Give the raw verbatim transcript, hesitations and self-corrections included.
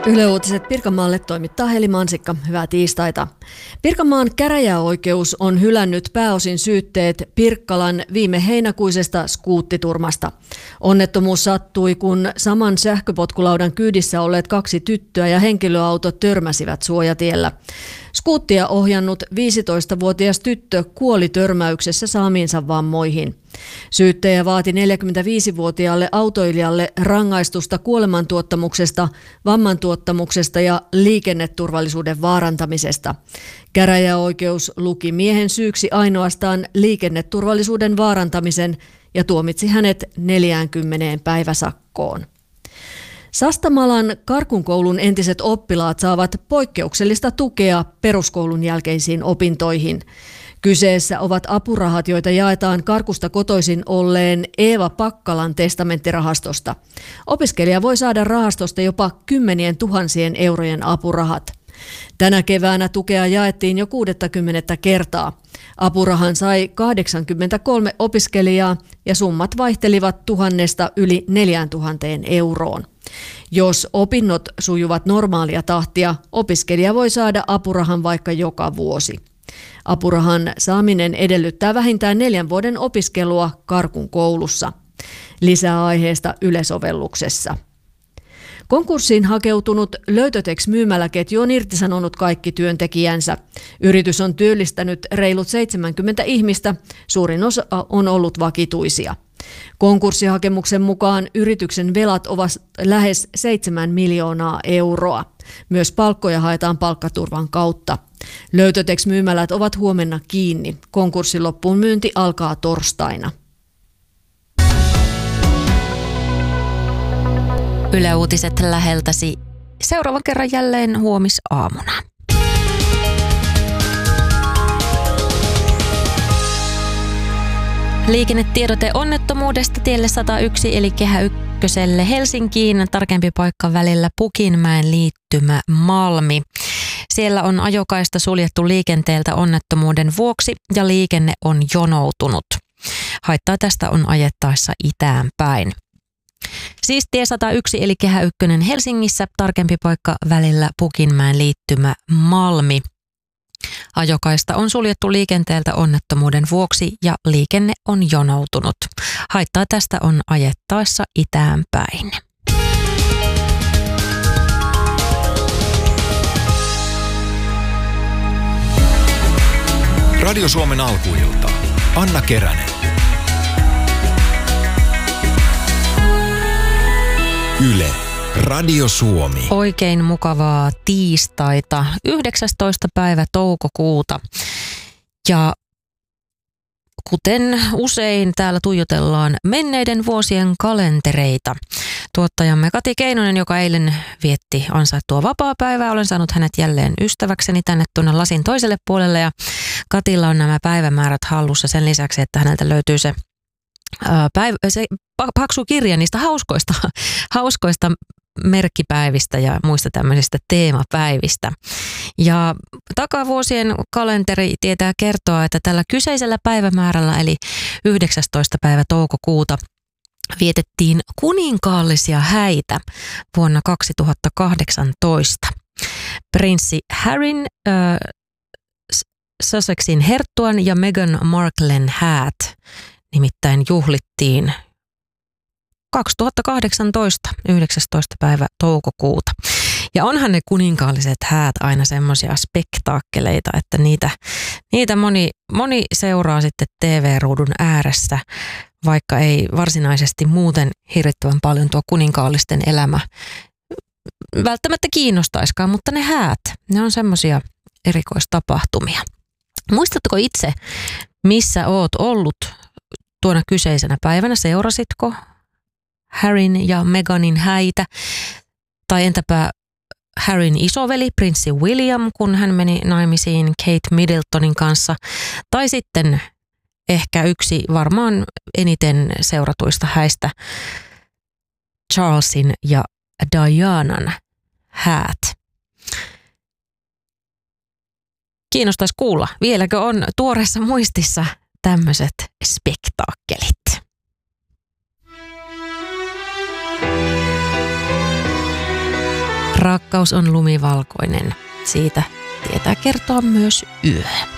Yle Uutiset Pirkanmaalle toimittaa Heli Mansikka. Hyvää tiistaita. Pirkanmaan käräjäoikeus on hylännyt pääosin syytteet Pirkkalan viime heinäkuisesta skuuttiturmasta. Onnettomuus sattui, kun saman sähköpotkulaudan kyydissä olleet kaksi tyttöä ja henkilöauto törmäsivät suojatiellä. Skuuttia ohjannut viisitoistavuotias tyttö kuoli törmäyksessä saamiinsa vammoihin. Syyttäjä vaati neljäkymmentäviisivuotiaalle autoilijalle rangaistusta kuolemantuottamuksesta, vammantuottamuksesta ja liikenneturvallisuuden vaarantamisesta. Käräjäoikeus luki miehen syyksi ainoastaan liikenneturvallisuuden vaarantamisen ja tuomitsi hänet neljäänkymmeneen päiväsakkoon. Sastamalan Karkunkoulun entiset oppilaat saavat poikkeuksellista tukea peruskoulun jälkeisiin opintoihin. Kyseessä ovat apurahat, joita jaetaan Karkusta kotoisin olleen Eeva Pakkalan testamenttirahastosta. Opiskelija voi saada rahastosta jopa kymmenien tuhansien eurojen apurahat. Tänä keväänä tukea jaettiin jo kuudettakymmenettä kertaa. Apurahan sai kahdeksankymmentäkolme opiskelijaa ja summat vaihtelivat tuhannesta yli neljään tuhanteen euroon. Jos opinnot sujuvat normaalia tahtia, opiskelija voi saada apurahan vaikka joka vuosi. Apurahan saaminen edellyttää vähintään neljän vuoden opiskelua Karkun koulussa. Lisää aiheesta Yle-sovelluksessa. Konkurssiin hakeutunut Löytötex-myymäläketju on irtisanonut kaikki työntekijänsä. Yritys on työllistänyt reilut seitsemänkymmentä ihmistä, suurin osa on ollut vakituisia. Konkurssihakemuksen mukaan yrityksen velat ovat lähes seitsemän miljoonaa euroa. Myös palkkoja haetaan palkkaturvan kautta. Löytötex-myymälät ovat huomenna kiinni. Konkurssin loppuun myynti alkaa torstaina. Yle Uutiset läheltäsi seuraavan kerran jälleen huomisaamuna. Liikennetiedote onnettomuudesta tielle sata yksi eli Kehä ykköselle Helsinkiin, tarkempi paikka välillä Pukinmäen liittymä Malmi. Siellä on ajokaista suljettu liikenteeltä onnettomuuden vuoksi ja liikenne on jonoutunut. Haittaa tästä on ajettaessa itään päin. Siis tie sata yksi eli Kehä ykkönen Helsingissä, tarkempi paikka välillä Pukinmäen liittymä Malmi. Ajokaista on suljettu liikenteeltä onnettomuuden vuoksi ja liikenne on jonoutunut. Haittaa tästä on ajettaessa itään päin. Radio Suomen alkuilta. Anna Keränen. Yle. Radio Suomi. Oikein mukavaa tiistaita, yhdeksästoista päivä toukokuuta. Ja kuten usein täällä tuijotellaan menneiden vuosien kalentereita. Tuottajamme Kati Keinonen, joka eilen vietti ansaittua vapaapäivää. Olen saanut hänet jälleen ystäväkseni tänne tuonne lasin toiselle puolelle. Ja Katilla on nämä päivämäärät hallussa sen lisäksi, että häneltä löytyy se, ää, päivä, se paksu kirja niistä hauskoista, hauskoista merkkipäivistä ja muista tämmöisistä teemapäivistä. Ja takavuosien kalenteri tietää kertoa, että tällä kyseisellä päivämäärällä eli yhdeksästoista päivä toukokuuta vietettiin kuninkaallisia häitä vuonna kaksituhattakahdeksantoista. Prinssi Harryn, äh, Sussexin herttuan ja Meghan Marklen häät nimittäin juhlittiin kaksituhattakahdeksantoista, yhdeksästoista päivä toukokuuta. Ja onhan ne kuninkaalliset häät aina semmoisia spektaakkeleita, että niitä, niitä moni, moni seuraa sitten T V-ruudun ääressä, vaikka ei varsinaisesti muuten hirvittävän paljon tuo kuninkaallisten elämä välttämättä kiinnostaiskaan, mutta ne häät, ne on semmoisia erikoistapahtumia. Muistatko itse, missä oot ollut tuona kyseisenä päivänä? Seurasitko Harryn ja Meghanin häitä? Tai entäpä Harryn isoveli, prinssi William, kun hän meni naimisiin Kate Middletonin kanssa? Tai sitten ehkä yksi varmaan eniten seuratuista häistä, Charlesin ja Dianan häät. Kiinnostaisi kuulla, vieläkö on tuoreessa muistissa tämmöiset spektaakkelit. Rakkaus on lumivalkoinen. Siitä tietää kertoa myös yö.